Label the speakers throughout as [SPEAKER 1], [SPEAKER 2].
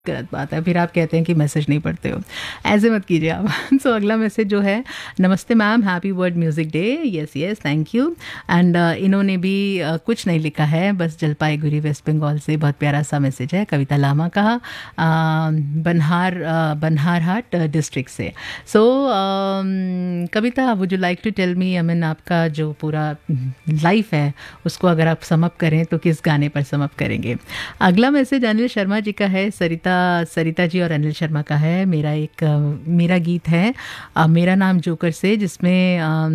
[SPEAKER 1] गलत बात है, फिर आप कहते हैं कि मैसेज नहीं पढ़ते हो, ऐसे मत कीजिए आप। सो अगला मैसेज जो है, नमस्ते ma'am, happy world music day. Yes yes, thank you. And इन्होंने भी कुछ नहीं लिखा है, बस जलपाईगुड़ी वेस्ट बंगाल से बहुत प्यारा सा मैसेज है, कविता लामा का, बनहारहाट डिस्ट्रिक्ट से। सो कविता, would you like to tell me, I mean आपका जो पूरा लाइफ है उसको अगर आप सम अप करें तो किस गाने पर सम अप करेंगे? अगला मैसेज अनिल शर्मा जी का है, सरिता जी और अनिल शर्मा का है। मेरा गीत है मेरा नाम जोकर से, जिसमें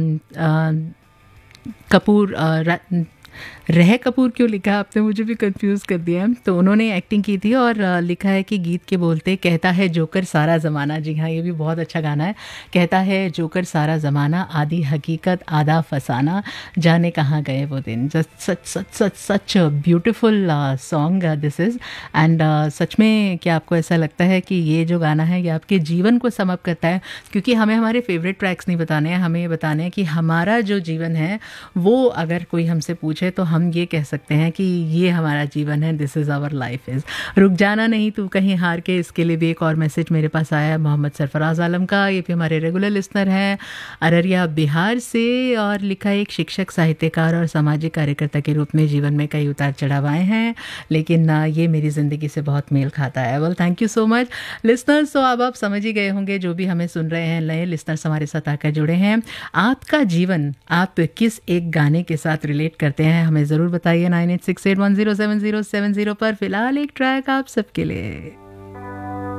[SPEAKER 1] कपूर रह कपूर क्यों लिखा है आपने, मुझे भी कंफ्यूज कर दिया है। तो उन्होंने एक्टिंग की थी और लिखा है कि गीत के बोलते कहता है जोकर सारा ज़माना। जी हाँ, ये भी बहुत अच्छा गाना है। कहता है जोकर सारा ज़माना, आधी हकीकत आधा फसाना, जाने कहाँ गए वो दिन। Just such such such such beautiful song this is. And such में क्या आपको ऐसा लगता है कि ये जो गाना है ये आपके जीवन को सम अप करता है? क्योंकि हमें हमारे फेवरेट ट्रैक्स नहीं बताने हैं, हमें ये बताने हैं कि हमारा जो जीवन है वो अगर कोई हमसे पूछे तो हम ये कह सकते हैं कि ये हमारा जीवन है, this is our life is. रुक जाना नहीं तू कहीं हार के, इसके लिए भी एक और मैसेज मेरे पास आया है मोहम्मद सरफराज आलम का। ये भी हमारे रेगुलर लिसनर हैं, अररिया बिहार से। और लिखा है, एक शिक्षक, साहित्यकार और सामाजिक कार्यकर्ता के रूप में जीवन में कई उतार चढ़ाव आए हैं, लेकिन ये मेरी ज़िंदगी से बहुत मेल खाता है। Well, thank you so much listeners. तो अब आप समझ ही गए होंगे, जो भी हमें सुन रहे हैं, नए लिसनर्स हमारे साथ आकर जुड़े हैं, आपका जीवन आप किस एक गाने के साथ रिलेट करते हैं, हमें ज़रूर बताइए 9868107070 पर। फिलहाल एक ट्रैक आप सबके लिए।